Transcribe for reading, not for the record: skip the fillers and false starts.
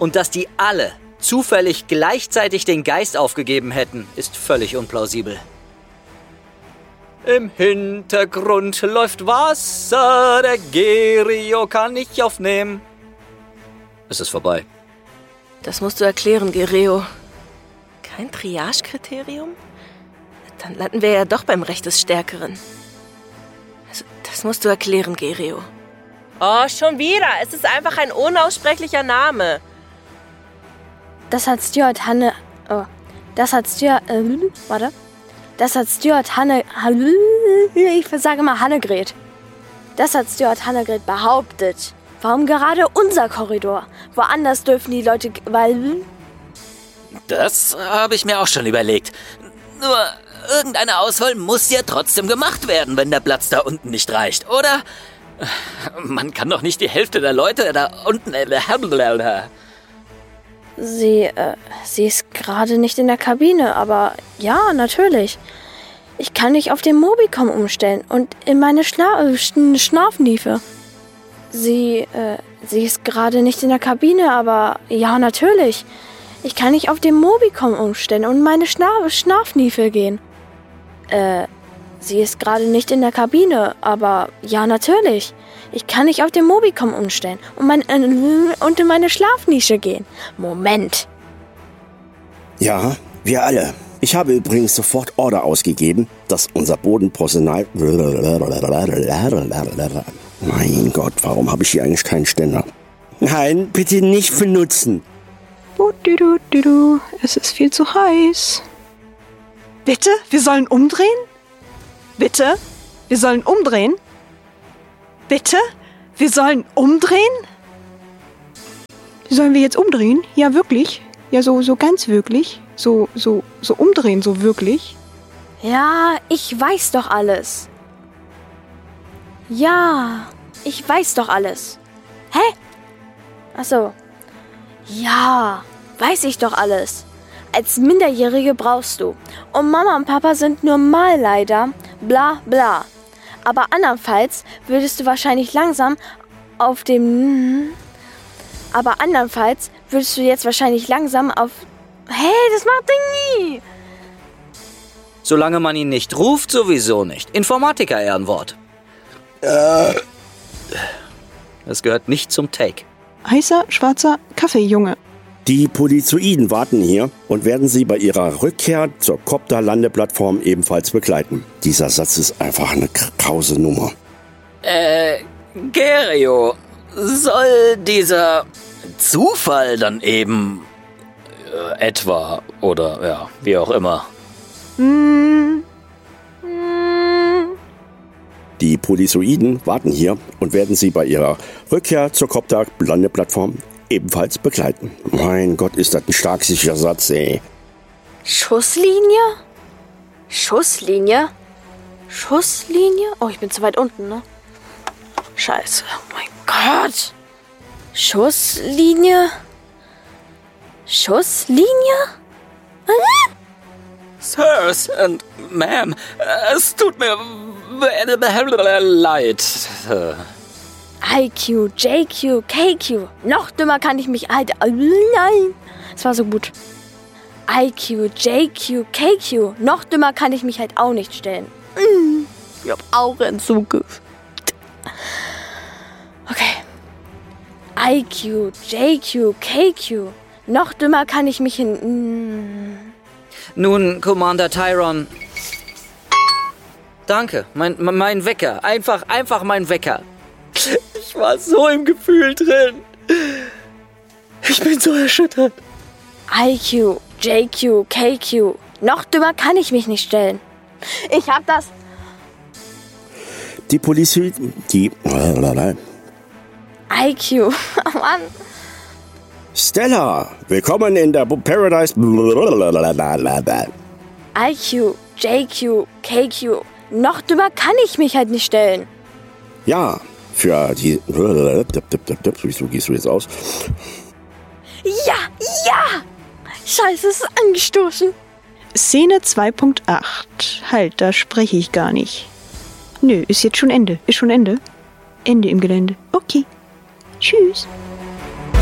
Und dass die alle zufällig gleichzeitig den Geist aufgegeben hätten, ist völlig unplausibel. Im Hintergrund läuft Wasser, der Gerio kann ich aufnehmen. Es ist vorbei. Das musst du erklären, Gerio. Kein Triage-Kriterium? Dann landen wir ja doch beim Recht des Stärkeren. Das musst du erklären, Gerio. Oh, schon wieder. Es ist einfach ein unaussprechlicher Name. Das hat Stuart Hanne... Oh. Das hat Stuart... warte. Das hat Stuart Hanne... Ich sage mal Hannegret. Das hat Stuart Hannegret behauptet. Warum gerade unser Korridor? Woanders dürfen die Leute... Weil... Das habe ich mir auch schon überlegt. Nur irgendeine Auswahl muss ja trotzdem gemacht werden, wenn der Platz da unten nicht reicht, oder? Man kann doch nicht die Hälfte der Leute da unten... Sie ist gerade nicht in der Kabine, aber ja, natürlich. Ich kann mich auf den Mobicom umstellen und in meine Schnarfniefe. Sie ist gerade nicht in der Kabine, aber ja, natürlich. Ich kann mich auf den Mobicom umstellen und in meine Schnarfniefe gehen. Sie ist gerade nicht in der Kabine, aber ja, natürlich. Ich kann mich auf den Mobicom umstellen und in meine Schlafnische gehen. Moment. Ja, wir alle. Ich habe übrigens sofort Order ausgegeben, dass unser Bodenpersonal... Mein Gott, warum habe ich hier eigentlich keinen Ständer? Nein, bitte nicht benutzen. Es ist viel zu heiß. Bitte? Wir sollen umdrehen? Bitte? Wir sollen umdrehen? Bitte? Wir sollen umdrehen? Sollen wir jetzt umdrehen? Ja, wirklich? Ja, so ganz wirklich? So umdrehen, so wirklich? Ja, ich weiß doch alles. Ja, ich weiß doch alles. Hä? Ach so. Ja, weiß ich doch alles. Als Minderjährige brauchst du. Und Mama und Papa sind nur mal leider. Bla bla. Aber andernfalls würdest du wahrscheinlich langsam auf dem... Aber andernfalls würdest du jetzt wahrscheinlich langsam auf... Hey, das macht Ding nie! Solange man ihn nicht ruft, sowieso nicht. Informatiker-Ehrenwort. Das gehört nicht zum Take. Heißer, schwarzer Kaffee, Junge. Die Polizoiden warten hier und werden Sie bei Ihrer Rückkehr zur Copter-Landeplattform ebenfalls begleiten. Dieser Satz ist einfach eine krause Nummer. Gerio, soll dieser Zufall dann eben etwa oder ja, wie auch immer? Die Polizoiden warten hier und werden Sie bei Ihrer Rückkehr zur Copter-Landeplattform ebenfalls begleiten. Mein Gott, ist das ein starksicherer Satz, ey. Schusslinie? Schusslinie? Schusslinie? Oh, ich bin zu weit unten, ne? Scheiße. Oh mein Gott. Schusslinie? Schusslinie? Sirs and Ma'am, es tut mir leid. IQ, JQ, KQ. Noch dümmer kann ich mich halt... Nein. Das war so gut. IQ, JQ, KQ. Noch dümmer kann ich mich halt auch nicht stellen. Ich hab auch Entzug. Okay. IQ, JQ, KQ. Noch dümmer kann ich mich Nun, Commander Tyron. Danke, mein Wecker. Einfach mein Wecker. Ich war so im Gefühl drin. Ich bin so erschüttert. IQ, JQ, KQ. Noch dümmer kann ich mich nicht stellen. Ich hab das... Die Polizoiden... IQ. Oh Mann. Stella, willkommen in der Paradise... IQ, JQ, KQ. Noch dümmer kann ich mich halt nicht stellen. Ja, für die... Wieso gehst du jetzt aus? Ja! Scheiße, es ist angestoßen. Szene 2.8. Halt, da spreche ich gar nicht. Nö, ist jetzt schon Ende. Ist schon Ende. Ende im Gelände. Okay. Tschüss.